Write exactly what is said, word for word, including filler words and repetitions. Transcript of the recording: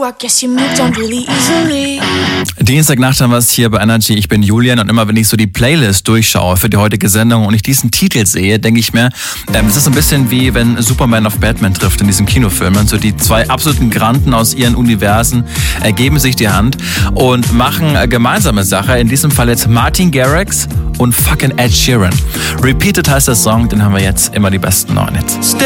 I guess you moved on really easily. Dienstagnacht haben wir es hier bei Energy. Ich bin Julian und immer wenn ich so die Playlist durchschaue für die heutige Sendung und ich diesen Titel sehe, denke ich mir, ähm, es ist ein bisschen wie wenn Superman auf Batman trifft in diesem Kinofilm. Und so die zwei absoluten Granden aus ihren Universen äh, geben sich die Hand und machen äh, gemeinsame Sache. In diesem Fall jetzt Martin Garrix und fucking Ed Sheeran. Repeated heißt der Song, den haben wir jetzt immer die besten neuen Hits.